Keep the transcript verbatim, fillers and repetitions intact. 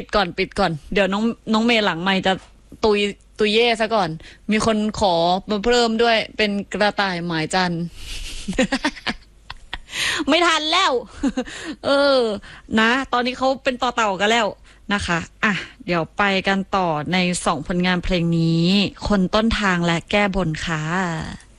ก่อนปิดก่อนเดี๋ยวน้องน้องเมย์หลังไมค์จะตุยตุยเย่ซะก่อนมีคนขอมาเพิ่มด้วยเป็นกระต่ายหมายจันทร์ ไม่ทันแล้ว เออนะตอนนี้เขาเป็นต่อเต่ากันแล้วนะคะอ่ะเดี๋ยวไปกันต่อในสองผลงานเพลงนี้คนต้นทางและแก้บนค่ะ